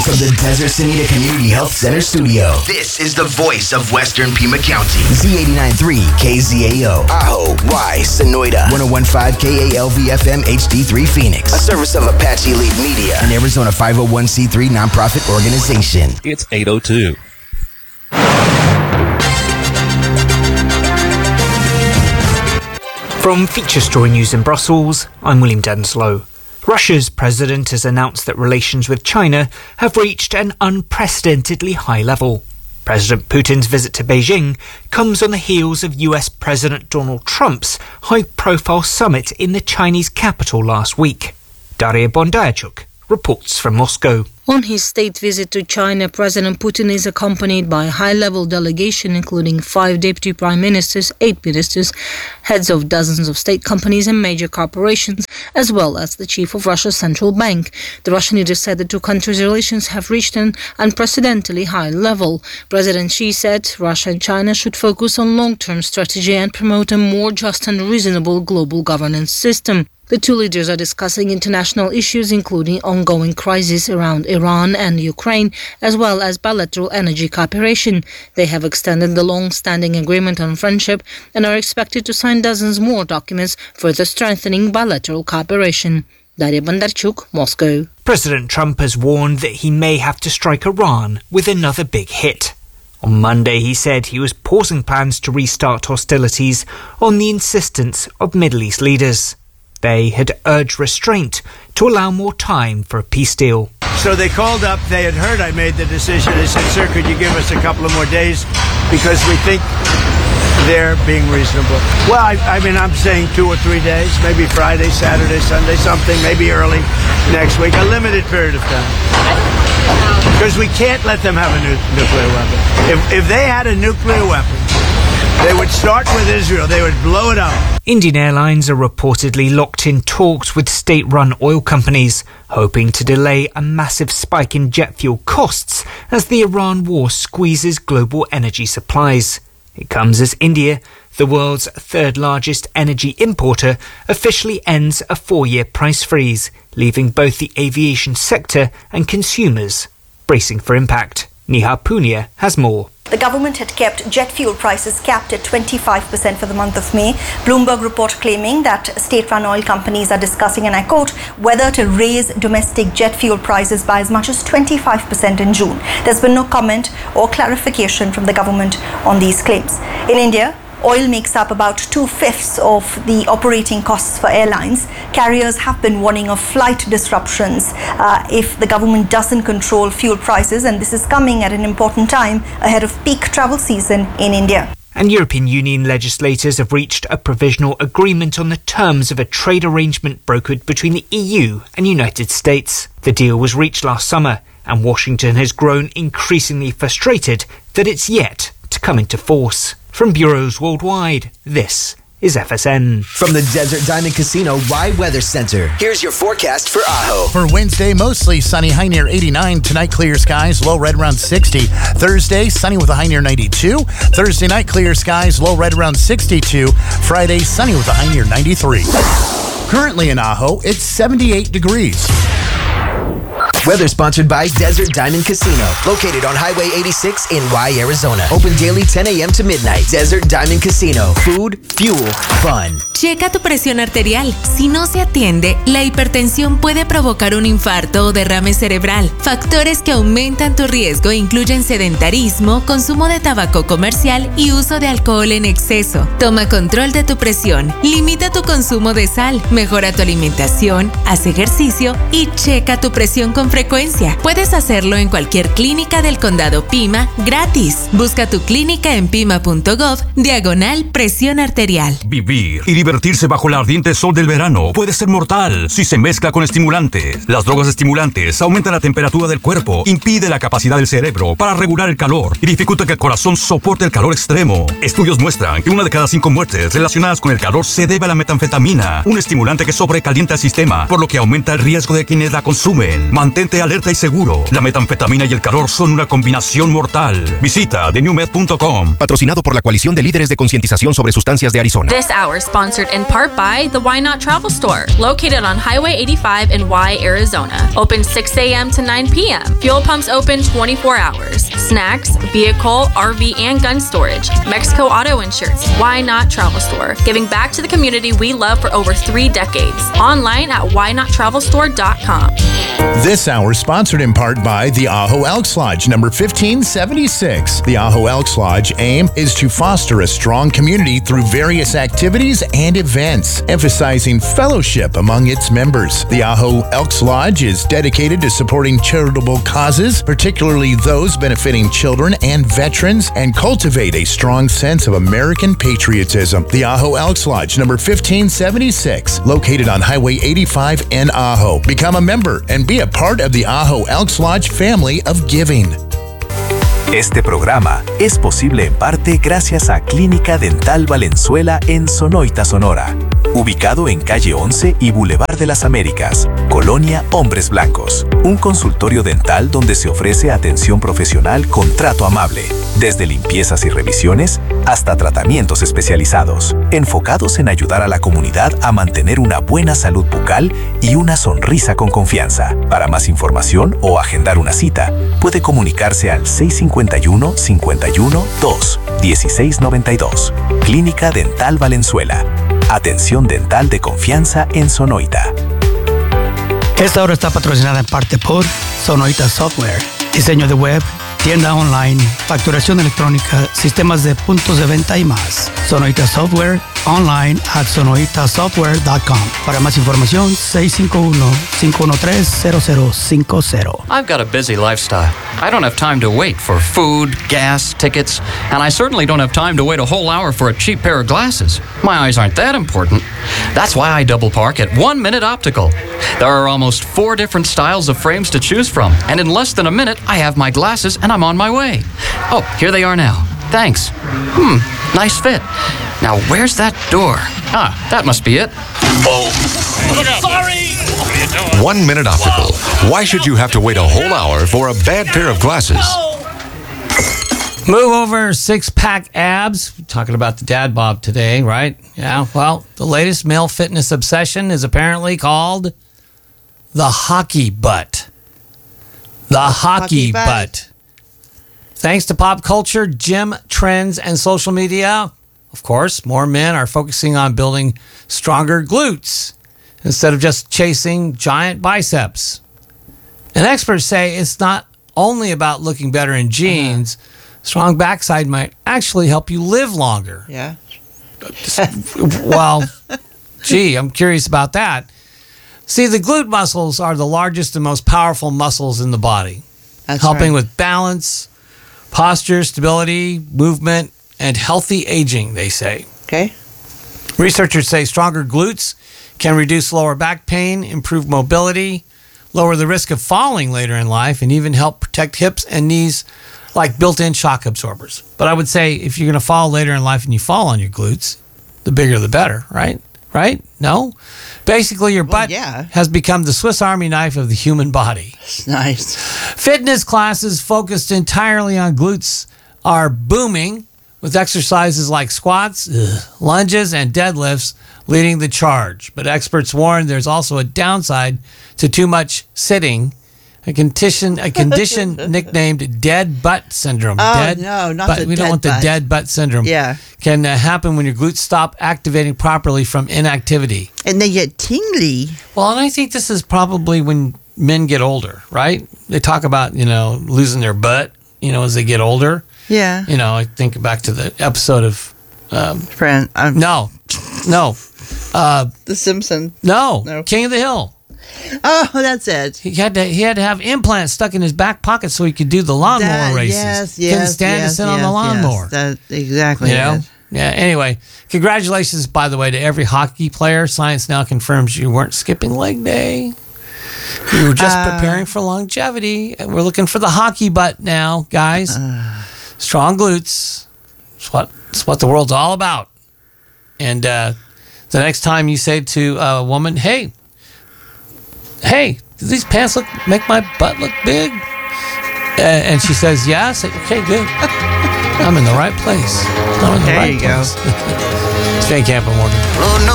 From the Desert Sonida Community Health Center studio, this is the voice of Western Pima County. Z89.3 KZAO, Ajo, Y, Sonoida, 101.5 KALV-FM HD3 Phoenix, a service of Apache Elite Media, an Arizona 501c3 nonprofit organization. It's 8:02. From Feature Story News in Brussels, I'm William Denslow. Russia's president has announced that relations with China have reached an unprecedentedly high level. President Putin's visit to Beijing comes on the heels of US President Donald Trump's high-profile summit in the Chinese capital last week. Daria Bondayachuk reports from Moscow. On his state visit to China, President Putin is accompanied by a high-level delegation including 5 deputy prime ministers, 8 ministers, heads of dozens of state companies and major corporations, as well as the chief of Russia's central bank. The Russian leader said the two countries' relations have reached an unprecedentedly high level. President Xi said Russia and China should focus on long-term strategy and promote a more just and reasonable global governance system. The two leaders are discussing international issues including ongoing crises around Iran and Ukraine, as well as bilateral energy cooperation. They have extended the long-standing agreement on friendship and are expected to sign dozens more documents further strengthening bilateral cooperation. Daria Bondarchuk, Moscow. President Trump has warned that he may have to strike Iran with another big hit. On Monday, he said he was pausing plans to restart hostilities on the insistence of Middle East leaders. They had urged restraint to allow more time for a peace deal. So they called up, they had heard I made the decision. They said, sir, could you give us a couple of more days because we think they're being reasonable. Well, I'm saying 2 or 3 days, maybe Friday, Saturday, Sunday, something, maybe early next week, a limited period of time. Because we can't let them have a nuclear weapon. If they had a nuclear weapon, they would start with Israel. They would blow it up. Indian Airlines are reportedly locked in talks with state-run oil companies, hoping to delay a massive spike in jet fuel costs as the Iran war squeezes global energy supplies. It comes as India, the world's third-largest energy importer, officially ends a 4-year price freeze, leaving both the aviation sector and consumers bracing for impact. Neha Punia has more. The government had kept jet fuel prices capped at 25% for the month of May. Bloomberg report claiming that state-run oil companies are discussing, and I quote, whether to raise domestic jet fuel prices by as much as 25% in June. There's been no comment or clarification from the government on these claims. In India, oil makes up about 2/5 of the operating costs for airlines. Carriers have been warning of flight disruptions if the government doesn't control fuel prices, and this is coming at an important time ahead of peak travel season in India. And European Union legislators have reached a provisional agreement on the terms of a trade arrangement brokered between the EU and United States. The deal was reached last summer, and Washington has grown increasingly frustrated that it's yet to come into force. From bureaus worldwide, this is FSN. From the Desert Diamond Casino Y Weather Center, here's your forecast for Ajo. For Wednesday, mostly sunny, high near 89. Tonight, clear skies, low right around 60. Thursday, sunny with a high near 92. Thursday night, clear skies, low right around 62. Friday, sunny with a high near 93. Currently in Ajo, it's 78 degrees. Weather sponsored by Desert Diamond Casino, located on Highway 86 in Y, Arizona. Open daily 10 a.m. to midnight. Desert Diamond Casino. Food, fuel, fun. Checa tu presión arterial. Si no se atiende, la hipertensión puede provocar un infarto o derrame cerebral. Factores que aumentan tu riesgo incluyen sedentarismo, consumo de tabaco comercial y uso de alcohol en exceso. Toma control de tu presión. Limita tu consumo de sal. Mejora tu alimentación. Haz ejercicio y checa tu presión con frecuencia. Puedes hacerlo en cualquier clínica del condado Pima gratis. Busca tu clínica en pima.gov/presión arterial. Vivir y divertirse bajo el ardiente sol del verano puede ser mortal si se mezcla con estimulantes. Las drogas estimulantes aumentan la temperatura del cuerpo, impide la capacidad del cerebro para regular el calor y dificulta que el corazón soporte el calor extremo. Estudios muestran que 1 de cada 5 muertes relacionadas con el calor se debe a la metanfetamina, un estimulante que sobrecalienta el sistema, por lo que aumenta el riesgo de quienes la consumen. Mantén Mantente alerta y seguro. La metanfetamina y el calor son una combinación mortal. Visita thenewmed.com. Patrocinado por la Coalición de Líderes de Concientización sobre Sustancias de Arizona. This hour sponsored in part by the Why Not Travel Store, located on Highway 85 in Y, Arizona. Open 6 a.m. to 9 p.m. Fuel pumps open 24 hours. Snacks, vehicle, RV, and gun storage. Mexico Auto Insurance. Why Not Travel Store, giving back to the community we love for over 3 decades. Online at whynottravelstore.com. This hour sponsored in part by the Ajo Elks Lodge, number 1576. The Ajo Elks Lodge aim is to foster a strong community through various activities and events, emphasizing fellowship among its members. The Ajo Elks Lodge is dedicated to supporting charitable causes, particularly those benefiting children and veterans, and cultivate a strong sense of American patriotism. The Ajo Elks Lodge, number 1576, located on Highway 85 in Ajo. Become a member and be a part of the Ajo Elks Lodge family of giving. Este programa es posible en parte gracias a Clínica Dental Valenzuela en Sonoita, Sonora. Ubicado en calle 11 y Boulevard de las Américas, Colonia Hombres Blancos. Un consultorio dental donde se ofrece atención profesional con trato amable, desde limpiezas y revisiones hasta tratamientos especializados, enfocados en ayudar a la comunidad a mantener una buena salud bucal y una sonrisa con confianza. Para más información o agendar una cita, puede comunicarse al 651-51-2-1692. Clínica Dental Valenzuela. Atención dental de confianza en Sonoita. Esta hora está patrocinada en parte por Sonoita Software. Diseño de web, tienda online, facturación electrónica, sistemas de puntos de venta y más. Sonoita Software, online at sonoitasoftware.com. Para más información, 651-513-0050. I've got a busy lifestyle. I don't have time to wait for food, gas, tickets, and I certainly don't have time to wait a whole hour for a cheap pair of glasses. My eyes aren't that important. That's why I double park at 1 Minute Optical. There are almost 4 different styles of frames to choose from, and in less than a minute, I have my glasses and I'm on my way. Oh, here they are now. Thanks. Nice fit. Now, where's that door? Ah, that must be it. Oh. Sorry! 1 Minute Optical. Why should you have to wait a whole hour for a bad pair of glasses? Move over, 6-pack abs. We're talking about the dad bod today, right? Yeah, well, the latest male fitness obsession is apparently called the hockey butt. The hockey butt. Thanks to pop culture, gym trends, and social media, of course, more men are focusing on building stronger glutes instead of just chasing giant biceps. And experts say it's not only about looking better in jeans. Strong backside might actually help you live longer. Yeah. Well, gee, I'm curious about that. See, the glute muscles are the largest and most powerful muscles in the body, helping with balance, posture, stability, movement, and healthy aging, they say. Okay. Researchers say stronger glutes can reduce lower back pain, improve mobility, lower the risk of falling later in life, and even help protect hips and knees like built-in shock absorbers. But I would say if you're going to fall later in life and you fall on your glutes, the bigger the better, right? Right? No? Basically, your butt has become the Swiss Army knife of the human body. Nice. Fitness classes focused entirely on glutes are booming, with exercises like squats, lunges, and deadlifts leading the charge. But experts warn there's also a downside to too much sitting, a condition nicknamed dead butt syndrome. Oh, no, not the we don't want the dead butt syndrome. Yeah. Can happen when your glutes stop activating properly from inactivity. And they get tingly. Well, and I think this is probably when men get older, right? They talk about, losing their butt, as they get older. Yeah. I think back to the episode of... Friend. No. The Simpsons. No. King of the Hill. Oh, that's it. He had to have implants stuck in his back pocket so he could do the lawnmower races. Yes. Couldn't stand to sit on the lawnmower. That's exactly it. Yeah. Anyway, congratulations, by the way, to every hockey player. Science now confirms you weren't skipping leg day. You were just preparing for longevity. And we're looking for the hockey butt now, guys. Strong glutes. It's what the world's all about. And the next time you say to a woman, hey, do these pants make my butt look big? And she says, yeah. I say, okay, good. I'm in the right place. I'm in the right place. It's Jay Camp in the morning.